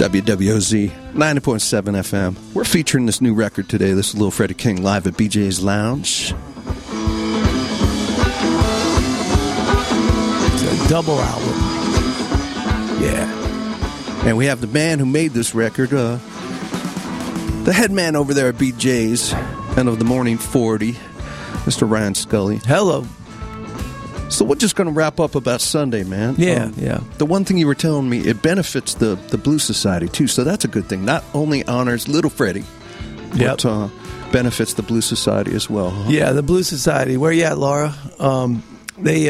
WWOZ 90.7 FM. We're featuring this new record today. This is Little Freddie King live at BJ's Lounge. It's a double album. Yeah. And we have the man who made this record, the head man over there at BJ's, and of the Morning 40, Mr. Ryan Scully. Hello. So we're just going to wrap up about Sunday, man. Yeah. The one thing you were telling me, it benefits the Blues Society, too. So that's a good thing. Not only honors Little Freddie, but benefits the Blues Society as well. Huh? Yeah, the Blues Society. Where you at, Laura? They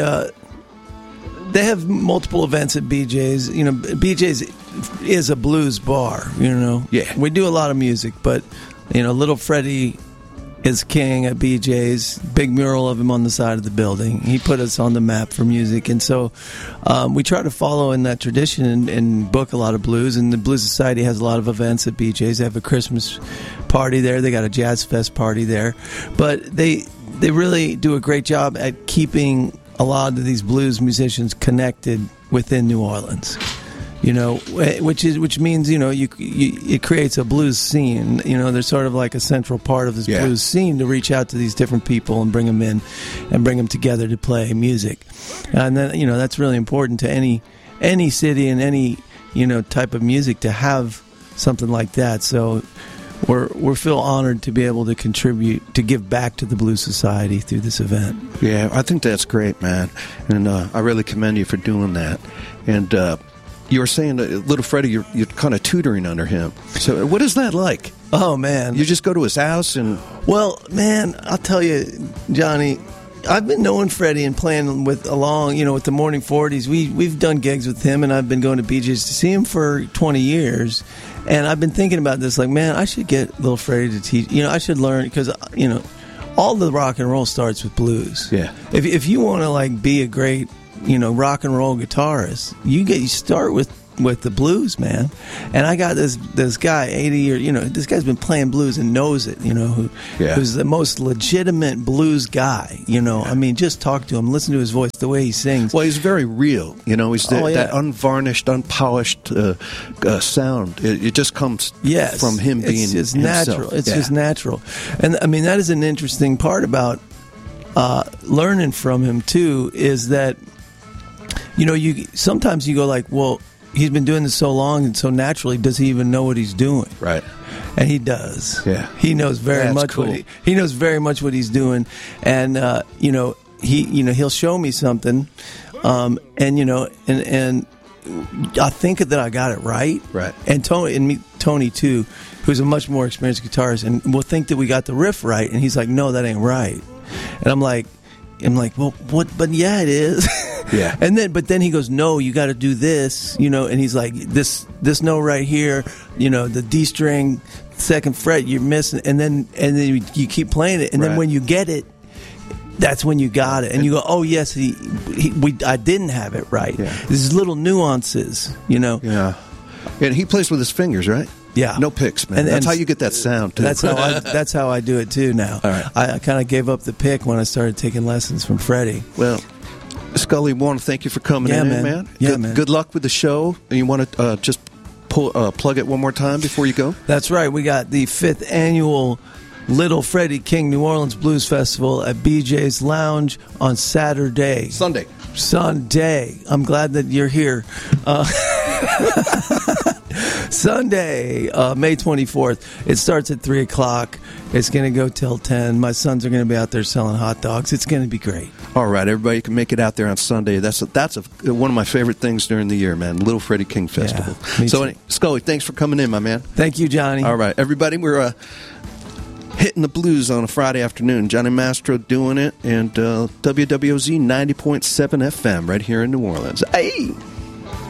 have multiple events at BJ's. You know, BJ's is a blues bar, you know. Yeah. We do a lot of music, but, you know, Little Freddie is king at BJ's. Big mural of him on the side of the building. He put us on the map for music, and so we try to follow in that tradition and book a lot of blues. And the Blues Society has a lot of events at BJ's. They have a Christmas party there. They got a Jazz Fest party there, but they really do a great job at keeping a lot of these blues musicians connected within New Orleans. You know, which means, you know, it creates a blues scene. You know, they're sort of like a central part of this blues scene to reach out to these different people and bring them in and bring them together to play music. And then, you know, that's really important to any city and any, you know, type of music to have something like that. So we feel honored to be able to contribute, to give back to the Blues Society through this event. Yeah, I think that's great, man. And I really commend you for doing that. And you were saying that Little Freddie, you're kind of tutoring under him. So what is that like? Oh, man. You just go to his house and... Well, man, I'll tell you, Johnny, I've been knowing Freddie and playing with the Morning 40s. We've done gigs with him, and I've been going to BJ's to see him for 20 years. And I've been thinking about this, like, man, I should get Little Freddie to teach. You know, I should learn, because, you know, all the rock and roll starts with blues. Yeah. If you want to, like, be a great, you know, rock and roll guitarist, you start with the blues, man. And I got this guy, 80 years, you know, this guy's been playing blues and knows it, you know, who's the most legitimate blues guy, you know. Yeah. I mean, just talk to him, listen to his voice, the way he sings. Well, he's very real, you know. He's that unvarnished, unpolished sound. It just comes from him being just himself. Natural. It's just natural. And, I mean, that is an interesting part about learning from him, too, is that, you know, sometimes you go like, well, he's been doing this so long and so naturally, does he even know what he's doing? Right. And he does. Yeah. He knows very much cool. he knows very much what he's doing. And you know, he'll show me something, and you know, and I think that I got it right. Right. And Tony too, who's a much more experienced guitarist, and we'll think that we got the riff right, and he's like, no, that ain't right. And I'm like, well, what? But yeah, it is. Yeah. But then he goes, no, you got to do this, you know. And he's like, this note right here, you know, the D string, second fret, you're missing, and then you keep playing it, and then when you get it, that's when you got it, and you go, oh yes, I didn't have it right. Yeah. These little nuances, you know. Yeah. And he plays with his fingers, right? Yeah. No picks, man. That's how you get that sound, too. That's how I do it, too, now. All right. I kind of gave up the pick when I started taking lessons from Freddie. Well, Scully, we want to thank you for coming in, man. Yeah, man. Good luck with the show. And you want to just plug it one more time before you go? That's right. We got the 5th annual Little Freddie King New Orleans Blues Festival at BJ's Lounge on Saturday. Sunday. I'm glad that you're here. Sunday, May 24th. It starts at 3 o'clock. It's going to go till 10. My sons are going to be out there selling hot dogs. It's going to be great. All right, everybody can make it out there on Sunday. That's one of my favorite things during the year, man. Little Freddie King Festival. Yeah, so, Scully, thanks for coming in, my man. Thank you, Johnny. All right, everybody, we're hitting the blues on a Friday afternoon. Johnny Mastro doing it, and WWOZ 90.7 FM right here in New Orleans. Hey!